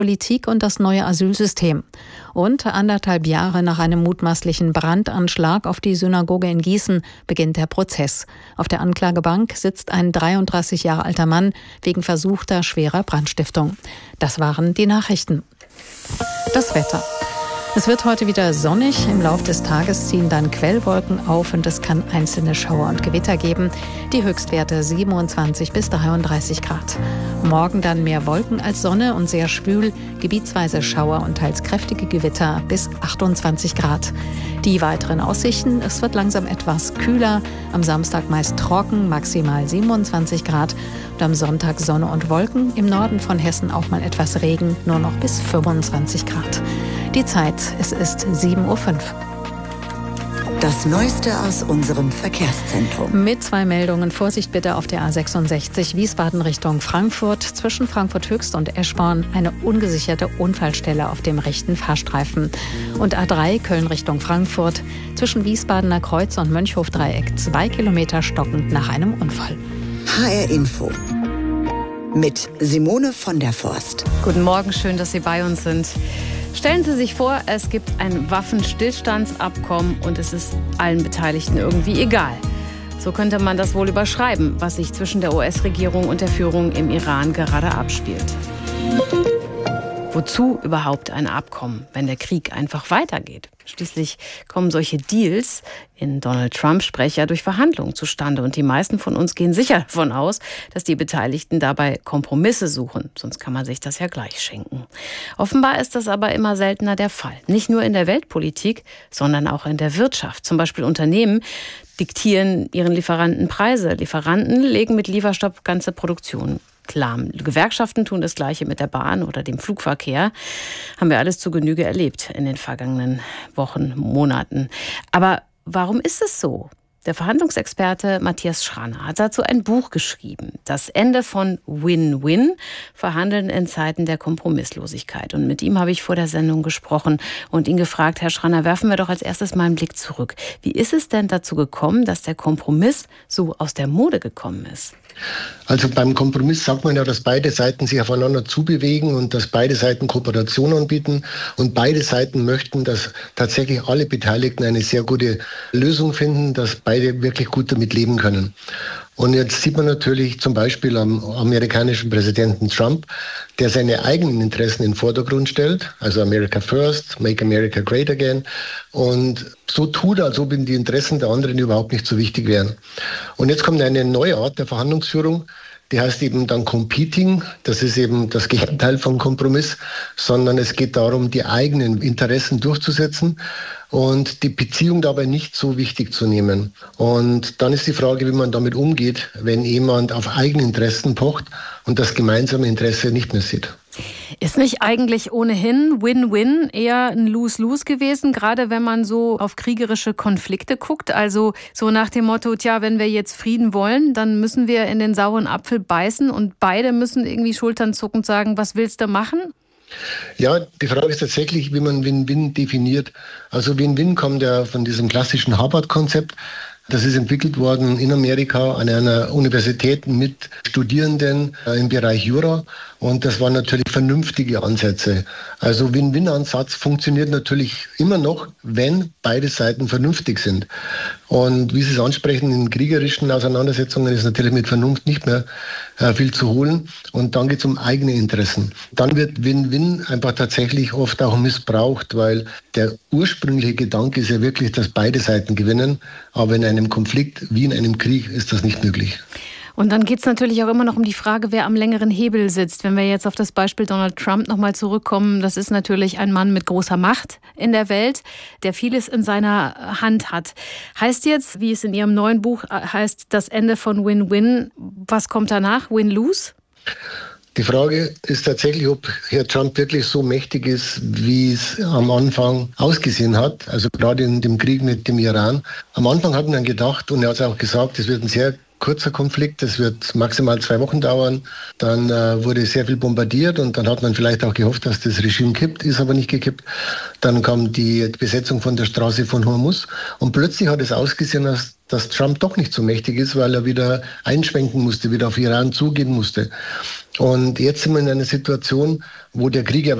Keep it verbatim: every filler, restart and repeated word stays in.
Politik und das neue Asylsystem. Und anderthalb Jahre nach einem mutmaßlichen Brandanschlag auf die Synagoge in Gießen beginnt der Prozess. Auf der Anklagebank sitzt ein dreiunddreißig Jahre alter Mann wegen versuchter schwerer Brandstiftung. Das waren die Nachrichten. Das Wetter. Es wird heute wieder sonnig. Im Laufe des Tages ziehen dann Quellwolken auf und es kann einzelne Schauer und Gewitter geben. Die Höchstwerte siebenundzwanzig bis dreiunddreißig Grad. Morgen dann mehr Wolken als Sonne und sehr schwül. Gebietsweise Schauer und teils kräftige Gewitter bis achtundzwanzig Grad. Die weiteren Aussichten: Es wird langsam etwas kühler. Am Samstag meist trocken, maximal siebenundzwanzig Grad. Und am Sonntag Sonne und Wolken. Im Norden von Hessen auch mal etwas Regen, nur noch bis fünfundzwanzig Grad. Die Zeit, es ist sieben Uhr fünf. Das Neueste aus unserem Verkehrszentrum. Mit zwei Meldungen. Vorsicht bitte auf der A sechsundsechzig Wiesbaden Richtung Frankfurt. Zwischen Frankfurt Höchst und Eschborn eine ungesicherte Unfallstelle auf dem rechten Fahrstreifen. Und A drei Köln Richtung Frankfurt. Zwischen Wiesbadener Kreuz und Mönchhof-Dreieck zwei Kilometer stockend nach einem Unfall. H R Info mit Simone von der Forst. Guten Morgen, schön, dass Sie bei uns sind. Stellen Sie sich vor, es gibt ein Waffenstillstandsabkommen und es ist allen Beteiligten irgendwie egal. So könnte man das wohl überschreiben, was sich zwischen der U S-Regierung und der Führung im Iran gerade abspielt. Wozu überhaupt ein Abkommen, wenn der Krieg einfach weitergeht? Schließlich kommen solche Deals in Donald Trumps Sprecher durch Verhandlungen zustande. Und die meisten von uns gehen sicher davon aus, dass die Beteiligten dabei Kompromisse suchen. Sonst kann man sich das ja gleich schenken. Offenbar ist das aber immer seltener der Fall. Nicht nur in der Weltpolitik, sondern auch in der Wirtschaft. Zum Beispiel Unternehmen diktieren ihren Lieferanten Preise. Lieferanten legen mit Lieferstopp ganze Produktionen lahm. Gewerkschaften tun das Gleiche mit der Bahn oder dem Flugverkehr. Haben wir alles zu Genüge erlebt in den vergangenen Wochen, Monaten. Aber warum ist es so? Der Verhandlungsexperte Matthias Schraner hat dazu ein Buch geschrieben. Das Ende von Win-Win, Verhandeln in Zeiten der Kompromisslosigkeit. Und mit ihm habe ich vor der Sendung gesprochen und ihn gefragt, Herr Schraner, werfen wir doch als erstes mal einen Blick zurück. Wie ist es denn dazu gekommen, dass der Kompromiss so aus der Mode gekommen ist? Also beim Kompromiss sagt man ja, dass beide Seiten sich aufeinander zubewegen und dass beide Seiten Kooperation anbieten und beide Seiten möchten, dass tatsächlich alle Beteiligten eine sehr gute Lösung finden, dass beide wirklich gut damit leben können. Und jetzt sieht man natürlich zum Beispiel am amerikanischen Präsidenten Trump, der seine eigenen Interessen in den Vordergrund stellt, also America First, Make America Great Again, und so tut, als ob ihm die Interessen der anderen überhaupt nicht so wichtig wären. Und jetzt kommt eine neue Art der Verhandlungsführung, die heißt eben dann Competing. Das ist eben das Gegenteil von Kompromiss, sondern es geht darum, die eigenen Interessen durchzusetzen und die Beziehung dabei nicht so wichtig zu nehmen. Und dann ist die Frage, wie man damit umgeht, wenn jemand auf eigene Interessen pocht und das gemeinsame Interesse nicht mehr sieht. Ist nicht eigentlich ohnehin Win-Win eher ein Lose-Lose gewesen, gerade wenn man so auf kriegerische Konflikte guckt? Also so nach dem Motto, tja, wenn wir jetzt Frieden wollen, dann müssen wir in den sauren Apfel beißen und beide müssen irgendwie schulternzuckend sagen, was willst du machen? Ja, die Frage ist tatsächlich, wie man Win-Win definiert. Also Win-Win kommt ja von diesem klassischen Harvard-Konzept. Das ist entwickelt worden in Amerika an einer Universität mit Studierenden im Bereich Jura. Und das waren natürlich vernünftige Ansätze. Also Win-Win-Ansatz funktioniert natürlich immer noch, wenn beide Seiten vernünftig sind. Und wie Sie es ansprechen, in kriegerischen Auseinandersetzungen ist natürlich mit Vernunft nicht mehr äh, viel zu holen. Und dann geht es um eigene Interessen. Dann wird Win-Win einfach tatsächlich oft auch missbraucht, weil der ursprüngliche Gedanke ist ja wirklich, dass beide Seiten gewinnen. Aber in einem Konflikt wie in einem Krieg ist das nicht möglich. Und dann geht es natürlich auch immer noch um die Frage, wer am längeren Hebel sitzt. Wenn wir jetzt auf das Beispiel Donald Trump nochmal zurückkommen, das ist natürlich ein Mann mit großer Macht in der Welt, der vieles in seiner Hand hat. Heißt jetzt, wie es in Ihrem neuen Buch heißt, das Ende von Win-Win, was kommt danach? Win-Lose? Die Frage ist tatsächlich, ob Herr Trump wirklich so mächtig ist, wie es am Anfang ausgesehen hat, also gerade in dem Krieg mit dem Iran. Am Anfang hat man gedacht, und er hat es auch gesagt, es wird ein sehr kurzer Konflikt, das wird maximal zwei Wochen dauern. Dann äh, wurde sehr viel bombardiert und dann hat man vielleicht auch gehofft, dass das Regime kippt, ist aber nicht gekippt. Dann kam die Besetzung von der Straße von Hormuz und plötzlich hat es ausgesehen, dass, dass Trump doch nicht so mächtig ist, weil er wieder einschwenken musste, wieder auf Iran zugehen musste. Und jetzt sind wir in einer Situation, wo der Krieg